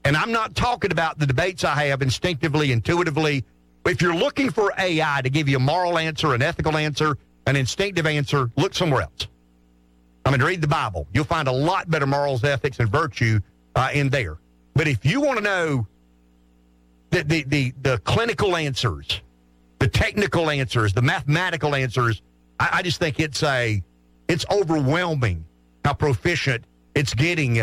And I'm not talking about the debates I have instinctively, intuitively. If you're looking for AI to give you a moral answer, an ethical answer, an instinctive answer, look somewhere else. I mean, read the Bible. You'll find a lot better morals, ethics, and virtue in there. But if you want to know the clinical answers, the technical answers, the mathematical answers, I just think it's overwhelming how proficient it's getting.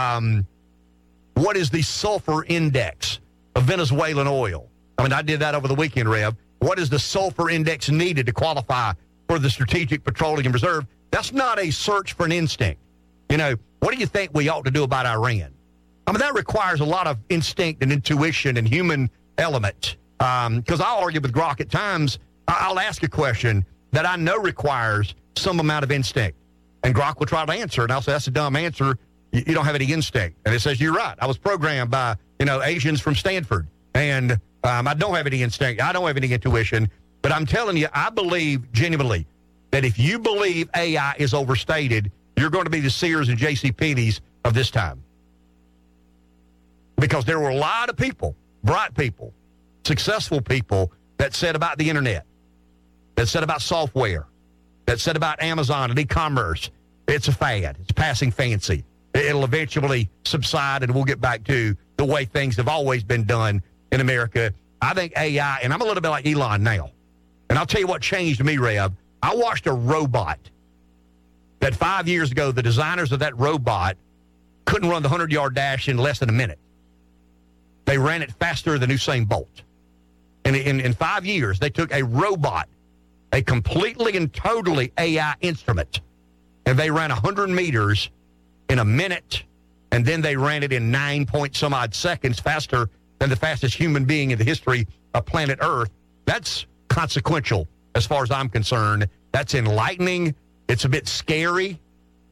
What is the sulfur index of Venezuelan oil? I mean, I did that over the weekend, Rev. What is the sulfur index needed to qualify for the Strategic Petroleum Reserve? That's not a search for an instinct. You know, what do you think we ought to do about Iran? I mean, that requires a lot of instinct and intuition and human element. Because I'll argue with Grok at times. I'll ask a question that I know requires some amount of instinct. And Grok will try to answer, and I'll say, that's a dumb answer. You don't have any instinct. And it says, you're right. I was programmed by, Asians from Stanford. And I don't have any instinct. I don't have any intuition. But I'm telling you, I believe genuinely that if you believe AI is overstated, you're going to be the Sears and JCPenney's of this time. Because there were a lot of people, bright people, successful people that said about the internet, that said about software, that said about Amazon and e-commerce, it's a fad. It's passing fancy. It'll eventually subside, and we'll get back to the way things have always been done in America. I think AI, and I'm a little bit like Elon now, and I'll tell you what changed me, Rev. I watched a robot that 5 years ago, the designers of that robot couldn't run the 100-yard dash in less than a minute. They ran it faster than Usain Bolt. And in 5 years, they took a robot, a completely and totally AI instrument, and they ran 100 meters in a minute, and then they ran it in 9-point-some-odd seconds faster than the fastest human being in the history of planet Earth. That's consequential as far as I'm concerned. That's enlightening. It's a bit scary.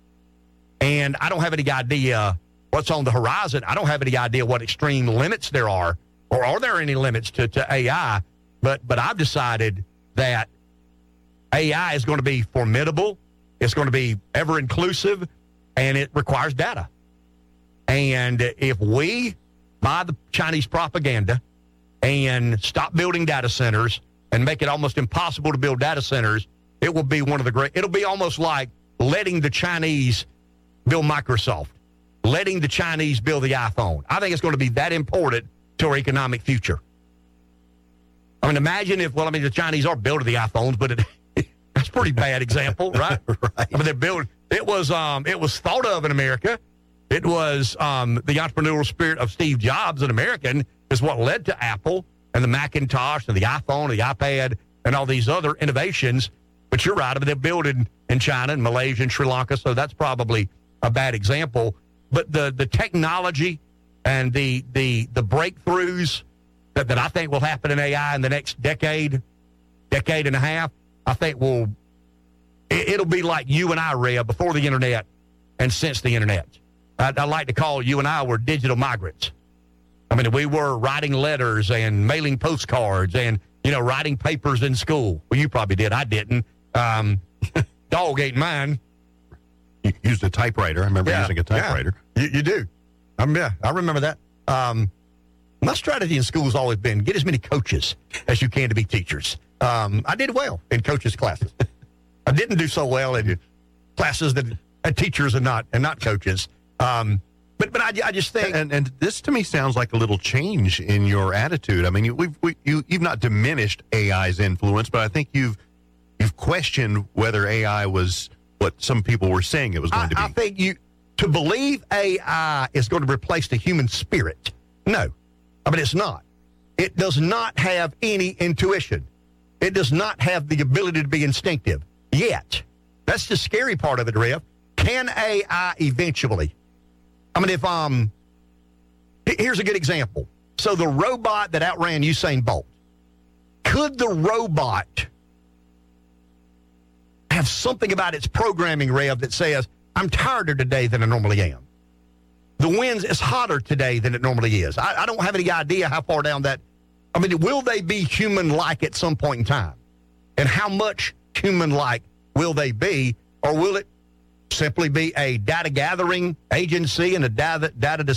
And I don't have any idea what's on the horizon. I don't have any idea what extreme limits there are, or are there any limits to AI. But I've decided that AI is going to be formidable. It's going to be ever-inclusive, and it requires data. And if we buy the Chinese propaganda and stop building data centers and make it almost impossible to build data centers, it will be one of the great. It'll be almost like letting the Chinese build Microsoft, letting the Chinese build the iPhone. I think it's going to be that important to our economic future. I mean, imagine if, the Chinese are building the iPhones, but that's a pretty bad example, right? Right. I mean, they're building. It was thought of in America. It was the entrepreneurial spirit of Steve Jobs, an American, is what led to Apple and the Macintosh and the iPhone, and the iPad, and all these other innovations. But you're right. I mean, they're building in China and Malaysia and Sri Lanka, so that's probably a bad example. But the technology and the breakthroughs that I think will happen in AI in the next decade and a half, I think it'll be like you and I, Rev, before the internet and since the internet. I like to call you and I were digital migrants. I mean, we were writing letters and mailing postcards and, writing papers in school. Well, you probably did. I didn't. Dog ate mine. You used a typewriter. I remember using a typewriter. Yeah. You do. I remember that. My strategy in school has always been get as many coaches as you can to be teachers. I did well in coaches' classes. I didn't do so well in classes that had teachers and not coaches. But I just think, and this to me sounds like a little change in your attitude. I mean, you've not diminished AI's influence, but I think you've questioned whether AI was what some people were saying it was going to be. I think to believe AI is going to replace the human spirit. No, I mean, it's not. It does not have any intuition. It does not have the ability to be instinctive yet. That's the scary part of it, Rev. Can AI eventually? I mean, here's a good example. So the robot that outran Usain Bolt, could the robot have something about its programming, Rev, that says, I'm tireder today than I normally am? The wind is hotter today than it normally is. I don't have any idea how far down that. I mean, will they be human-like at some point in time? And how much human-like will they be? Or will it simply be a data-gathering agency and a data